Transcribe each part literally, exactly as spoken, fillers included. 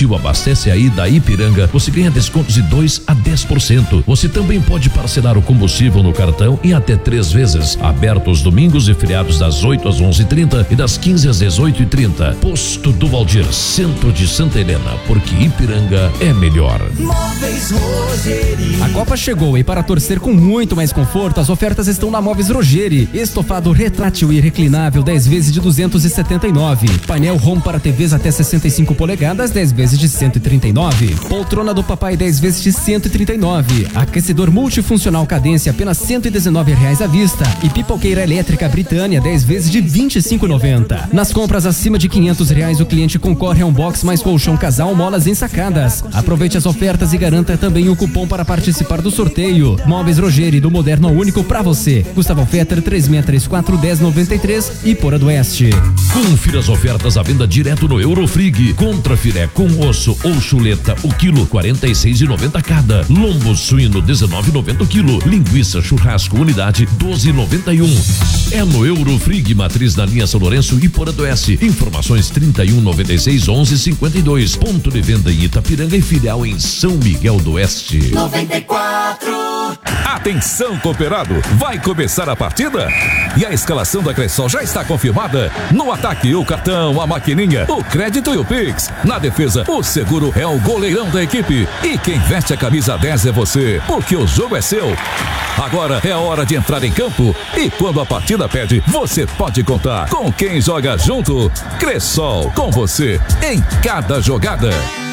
positivo abastece aí da Ipiranga, você ganha descontos de dois a dez por cento. Você também pode parcelar o combustível no cartão em até três vezes. Aberto os domingos e feriados das oito às onze e trinta e das quinze às dezoito e trinta. Posto do Valdir, centro de Santa Helena, porque Ipiranga é melhor. Móveis Rogeri. A Copa chegou e para torcer com muito mais conforto, as ofertas estão na Móveis Rogeri. Estofado retrátil e reclinável, dez vezes de duzentos e setenta e nove. Painel Home para T Vs até sessenta e cinco polegadas, dez vezes de cento e trinta e nove. Poltrona do papai, dez vezes de cento e trinta e nove. Aquecedor multifuncional Cadência, apenas cento e dezenove reais à vista. E pipoqueira elétrica Britânia, dez vezes de vinte e cinco e noventa. Nas compras acima de quinhentos reais, o cliente concorre a um box mais colchão casal, molas ensacadas. Aproveite as ofertas e garanta também o cupom para participar do sorteio. Móveis Rogeri, do moderno ao único pra você. Gustavo Fetter, três seis três quatro, um zero nove três e Porã do Oeste. Confira as ofertas à venda direto no Eurofrig. Contra filé com osso ou chuleta, o quilo quarenta e seis e noventa cada. Lombo suíno dezenove e noventa o quilo. Linguiça churrasco unidade doze e noventa e um. É no Eurofrig, matriz na linha São Lourenço e Porã do Oeste. Informações trinta e um, noventa e seis, onze, cinquenta e dois. Ponto de venda em Itapiranga e filial em São Miguel do Oeste. noventa e quatro. Atenção, cooperado, vai começar a partida? E a escalação da Cressol já está confirmada? No ataque, o cartão, a maquininha, o crédito e o Pix. Na defesa, o seguro é o goleirão da equipe. E quem veste a camisa dez é você, porque o jogo é seu. Agora é a hora de entrar em campo e quando a partida pede, você pode contar com quem joga junto. Cressol, com você em cada jogada.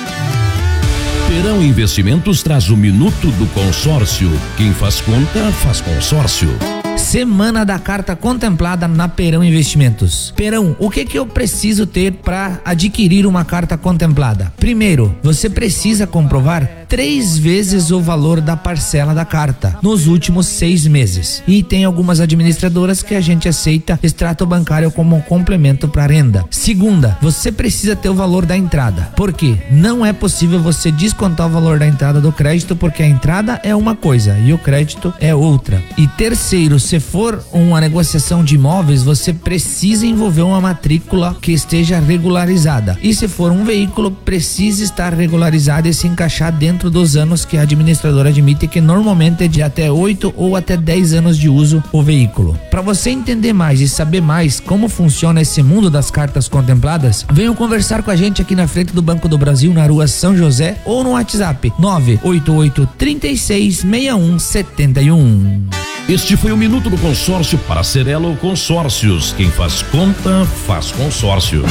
Perão Investimentos traz o Minuto do Consórcio. Quem faz conta, faz consórcio. Semana da carta contemplada na Perão Investimentos. Perão, o que que eu preciso ter para adquirir uma carta contemplada? Primeiro, você precisa comprovar três vezes o valor da parcela da carta nos últimos seis meses. E tem algumas administradoras que a gente aceita extrato bancário como complemento para renda. Segunda, você precisa ter o valor da entrada. Por quê? Não é possível você descontar o valor da entrada do crédito, porque a entrada é uma coisa e o crédito é outra. E terceiro, se for uma negociação de imóveis, você precisa envolver uma matrícula que esteja regularizada. E se for um veículo, precisa estar regularizado e se encaixar dentro dos anos que a administradora admite, que normalmente é de até oito ou até dez anos de uso o veículo. Para você entender mais e saber mais como funciona esse mundo das cartas contempladas, venham conversar com a gente aqui na frente do Banco do Brasil, na rua São José, ou no WhatsApp nove oito oito, três seis, seis um sete um. Este foi o Minuto do Consórcio para Cerelo Consórcios. Quem faz conta, faz consórcio.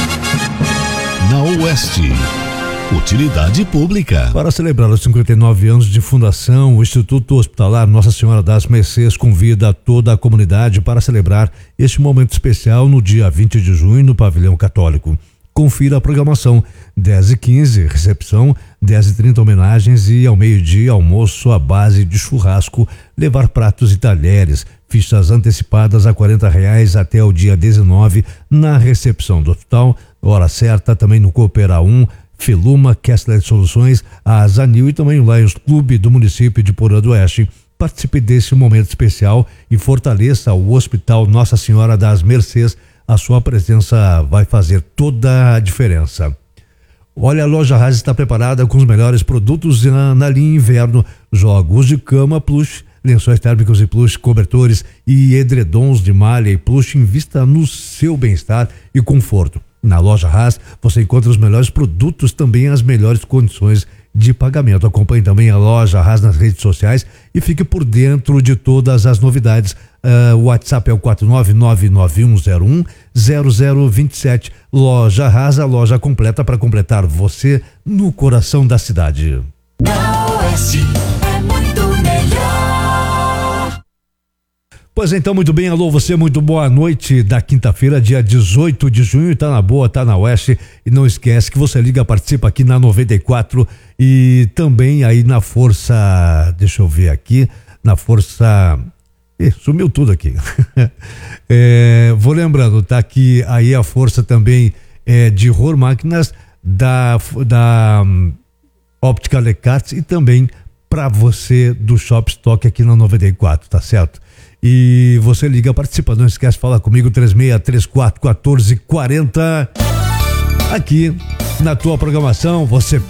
Na Oeste, utilidade pública. Para celebrar os cinquenta e nove anos de fundação, o Instituto Hospitalar Nossa Senhora das Mercês convida toda a comunidade para celebrar este momento especial no dia vinte de junho no Pavilhão Católico. Confira a programação: dez e quinze, recepção, dez e trinta, homenagens e ao meio-dia, almoço à base de churrasco, levar pratos e talheres, fichas antecipadas a quarenta reais até o dia dezenove na recepção do hospital, hora certa também no Coopera um, Feluma, Kessler Soluções, a Zanil e também o Lions Clube do município de Porã do Oeste. Participe desse momento especial e fortaleça o Hospital Nossa Senhora das Mercês. A sua presença vai fazer toda a diferença. Olha, a Loja Haas está preparada com os melhores produtos na, na linha inverno: jogos de cama, plush, lençóis térmicos e plush, cobertores e edredons de malha e plush. Invista no seu bem-estar e conforto. Na Loja Haas você encontra os melhores produtos, também as melhores condições de pagamento. Acompanhe também a Loja Haas nas redes sociais e fique por dentro de todas as novidades. Uh, o WhatsApp é o quatro nove nove nove um zero um zero zero dois sete. Loja Haas, a loja completa para completar você no coração da cidade. Na Oeste é muito melhor. Pois então, muito bem, alô você, muito boa noite da quinta-feira, dia dezoito de junho, tá na boa, tá na Oeste, e não esquece que você liga, participa aqui na noventa e quatro e também aí na Força, deixa eu ver aqui, na Força, Ih, sumiu tudo aqui, é, vou lembrando, tá, que aí a Força também é de Ror Máquinas, da, da um, Óptica Lecarte e também para você do Shop Stock aqui na noventa e quatro, tá certo? E você liga, participa, não esquece, fala comigo, três seis três quatro, um quatro quatro zero. Aqui na tua programação você